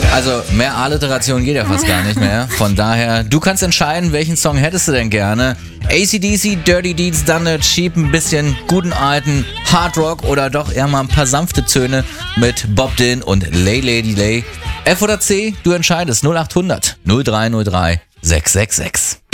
Also mehr Alliteration geht ja fast gar nicht mehr. Von daher, du kannst entscheiden, welchen Song hättest du denn gerne. AC/DC, Dirty Deeds, Done It, Cheap, ein bisschen guten alten Hard Rock oder doch eher mal ein paar sanfte Töne mit Bob Dylan und Lay Lady Lay. F oder C, du entscheidest. 0800 0303 666.